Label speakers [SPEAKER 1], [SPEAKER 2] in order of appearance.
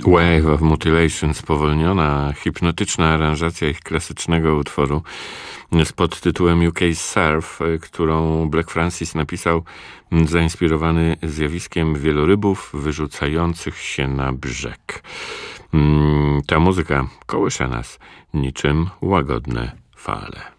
[SPEAKER 1] Wave of Mutilation, spowolniona, hipnotyczna aranżacja ich klasycznego utworu z podtytułem UK Surf, którą Black Francis napisał zainspirowany zjawiskiem wielorybów wyrzucających się na brzeg. Ta muzyka kołysze nas niczym łagodne fale.